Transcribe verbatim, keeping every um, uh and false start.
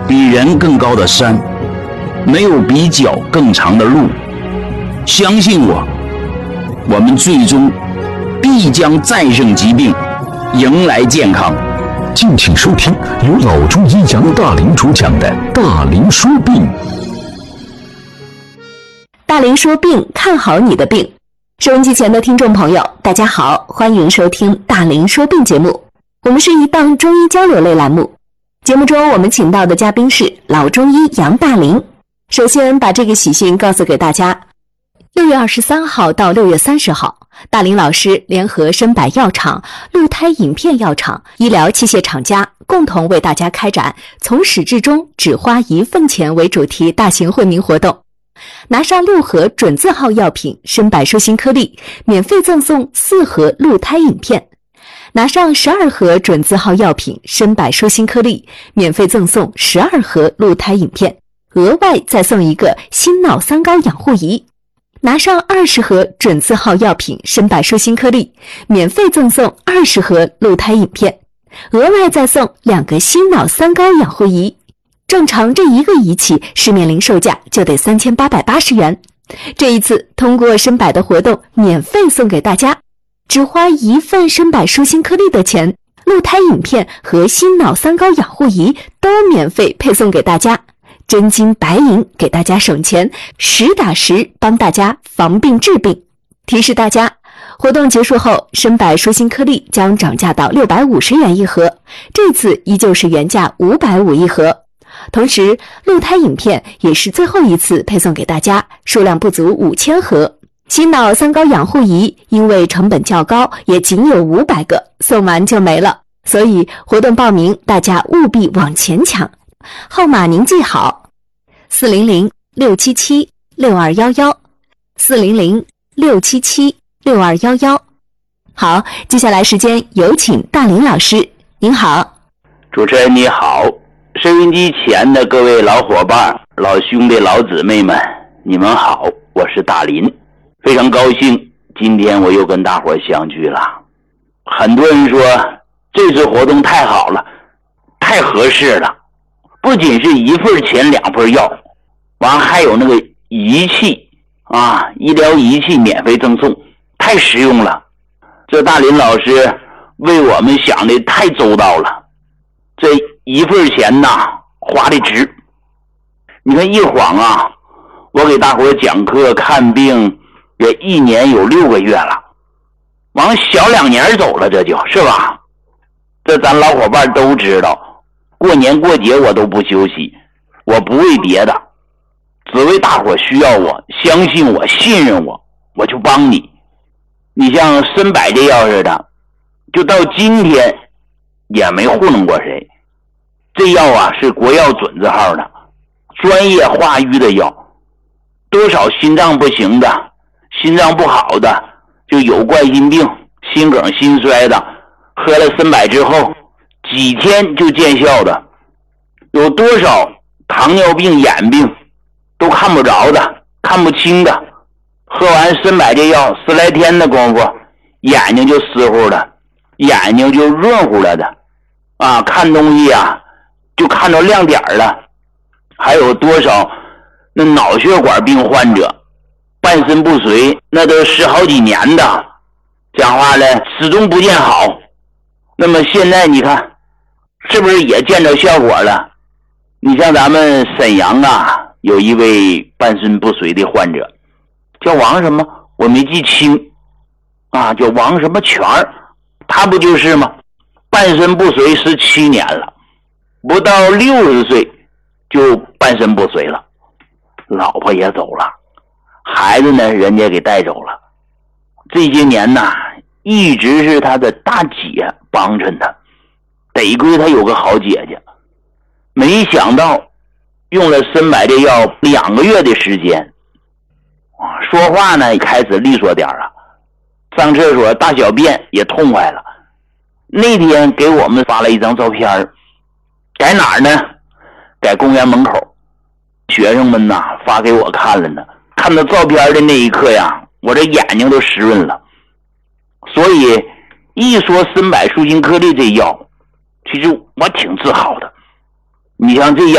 比人更高的山，没有比脚更长的路。相信我，我们最终必将战胜疾病，迎来健康。 敬请收听由老中医杨大林主讲的《大林说病》。 大林说病，看好你的病。收音机前的听众朋友，大家好，欢迎收听大林说病节目。我们是一档中医交流类栏目，节目中我们请到的嘉宾是老中医杨大林。首先把这个喜讯告诉给大家，六月二十三号到六月三十号，大林老师联合深百药厂、鹿胎影片药厂、医疗器械厂家共同为大家开展从始至终只花一份钱为主题大型惠民活动。拿上六盒准字号药品深百舒心颗粒，免费赠送四盒鹿胎影片；拿上十二盒准字号药品深百舒心颗粒，免费赠送十二盒鹿胎影片，额外再送一个心脑三高养护仪；拿上二十盒准字号药品深百舒心颗粒，免费赠送二十盒鹿胎影片，额外再送两个心脑三高养护仪。正常这一个仪器市面零售价就得三千八百八十元，这一次通过深百的活动免费送给大家，只花一份深百舒心颗粒的钱，鹿胎影片和心脑三高养护仪都免费配送给大家，真金白银给大家省钱，实打实帮大家防病治病。提示大家，活动结束后，深百舒心颗粒将涨价到六百五十元一盒，这次依旧是原价五百五一盒。同时，鹿胎影片也是最后一次配送给大家，数量不足五千盒。心脑三高养护仪因为成本较高，也仅有五百个，送完就没了。所以活动报名大家务必往前抢，号码您记好：四零零六七七六二一一，四零零六七七六二一一。好，接下来时间有请大林老师。您好。 主持人你好，收音机前的各位老伙伴、老兄弟、老姊妹们，你们好，我是大林，非常高兴今天我又跟大伙相聚了。很多人说这次活动太好了，太合适了，不仅是一份钱两份药，完还有那个仪器啊，医疗仪器免费赠送，太实用了。这大林老师为我们想的太周到了，这一份钱呐花的值。你看一晃啊，我给大伙讲课看病也一年有六个月了，往小两年走了，这就是吧。这咱老伙伴都知道，过年过节我都不休息，我不为别的，只为大伙需要我，相信我，信任我，我就帮你。你像深百这药似的，就到今天也没糊弄过谁。这药啊是国药准字号的，专业化瘀的药，多少心脏不行的、心脏不好的、就有冠心病、心梗、心衰的，喝了深百之后几天就见效的，有多少糖尿病、眼病都看不着的、看不清的，喝完深百这药十来天的功夫，眼睛就湿乎了，眼睛就润乎了的啊，看东西啊就看到亮点了。还有多少那脑血管病患者半身不遂，那都十好几年的，讲话了始终不见好。那么现在你看是不是也见着效果了？你像咱们沈阳啊，有一位半身不遂的患者，叫王什么我没记清啊，叫王什么全儿，他不就是吗？半身不遂十七年了，不到六十岁就半身不遂了，老婆也走了，孩子呢人家给带走了。这些年呢一直是他的大姐帮衬他，得亏他有个好姐姐。没想到用了深百这药两个月的时间啊，说话呢开始利索点啊，上厕所大小便也痛快了。那天给我们发了一张照片，在哪儿呢？在公园门口，学生们呐发给我看了呢。看到照片的那一刻呀，我这眼睛都湿润了。所以一说深百舒心颗粒这药，其实我挺自豪的。你像这药